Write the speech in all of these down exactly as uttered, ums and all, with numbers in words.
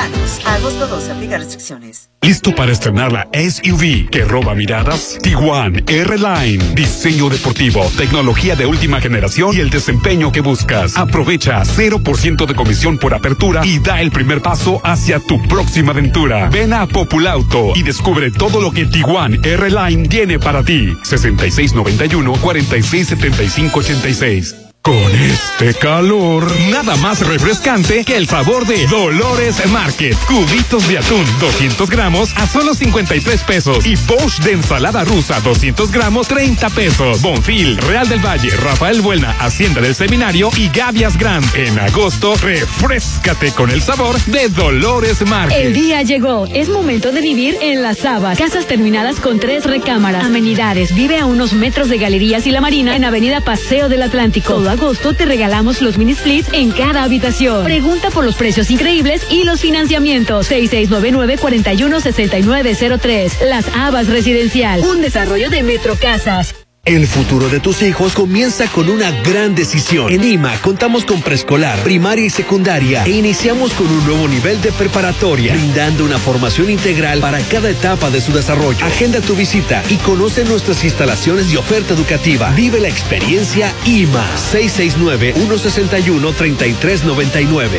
Mexicanos. A agosto doce, aplica restricciones. ¿Listo para estrenar la S U V que roba miradas? Tiguan R-Line. Diseño deportivo, tecnología de última generación y el desempeño que buscas. Aprovecha cero por ciento de comisión por apertura y da el primer paso hacia tu próxima aventura. Ven a Populauto y descubre todo lo que Tiguan R-Line tiene para ti. sesenta y seis noventa y uno, cuarenta y seis setenta y cinco ochenta y seis. Con este calor, nada más refrescante que el sabor de Dolores Market. Cubitos de atún, doscientos gramos a solo cincuenta y tres pesos. Y Bosch de ensalada rusa, doscientos gramos, treinta pesos. Bonfil, Real del Valle, Rafael Buelna, Hacienda del Seminario y Gavias Grand. En agosto, refrescate con el sabor de Dolores Market. El día llegó. Es momento de vivir en Las Habas. Casas terminadas con tres recámaras. Amenidades. Vive a unos metros de Galerías y La Marina en Avenida Paseo del Atlántico. Todo agosto te regalamos los mini splits en cada habitación. Pregunta por los precios increíbles y los financiamientos. seis seis nueve nueve, cuatro uno, seis nueve cero tres. Las Habas Residencial. Un desarrollo de Metro Casas. El futuro de tus hijos comienza con una gran decisión. En I M A contamos con preescolar, primaria y secundaria e iniciamos con un nuevo nivel de preparatoria, brindando una formación integral para cada etapa de su desarrollo. Agenda tu visita y conoce nuestras instalaciones y oferta educativa. Vive la experiencia I M A. seis seis nueve, uno seis uno, tres tres nueve nueve.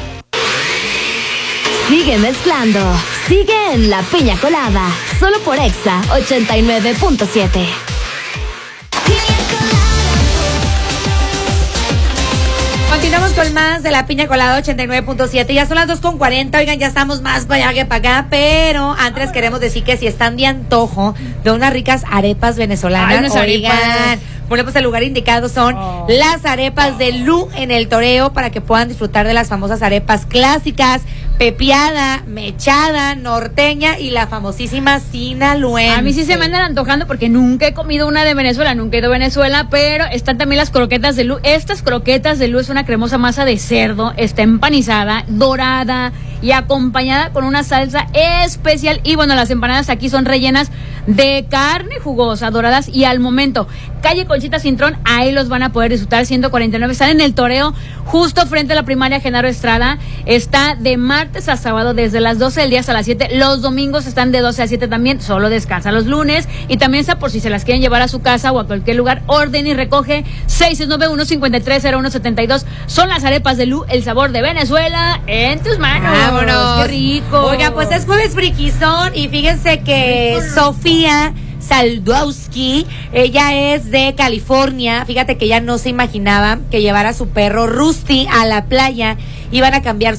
Sigue mezclando. Sigue en La Piña Colada. Solo por Exa ochenta y nueve punto siete. Continuamos con más de La Piña Colada ochenta y nueve punto siete. Ya son las dos con cuarenta. Oigan, ya estamos más para allá que para acá. Pero antes queremos decir que si están de antojo de unas ricas arepas venezolanas, Ay, unas oigan, arepas. bueno, pues el lugar indicado son Oh. las arepas de Lu en el Toreo, para que puedan disfrutar de las famosas arepas clásicas, pepiada, mechada, norteña y la famosísima sinaloense. A mí sí se me andan antojando porque nunca he comido una de Venezuela, nunca he ido a Venezuela, pero están también las croquetas de Lu. Estas croquetas de Lu es una cremosa masa de cerdo, está empanizada, dorada y acompañada con una salsa especial. Y bueno, las empanadas aquí son rellenas de carne jugosa, doradas y al momento. Calle Conchita Cintrón, ahí los van a poder disfrutar. ciento cuarenta y nueve, están en el Toreo, justo frente a la primaria Genaro Estrada. Está de martes a sábado desde las doce del día hasta las siete. Los domingos están de doce a siete también, solo descansa los lunes. Y también está por si se las quieren llevar a su casa o a cualquier lugar, orden y recoge. Seis seis nueve uno, cinco tres cero uno siete dos. Son las arepas de Lu, el sabor de Venezuela en tus manos. ¡Vámonos! ¡Qué rico! Oiga, pues es jueves friquizón y fíjense que Sofía Saldowski, ella es de California. Fíjate que ella no se imaginaba que llevara a su perro Rusty a la playa iban a cambiar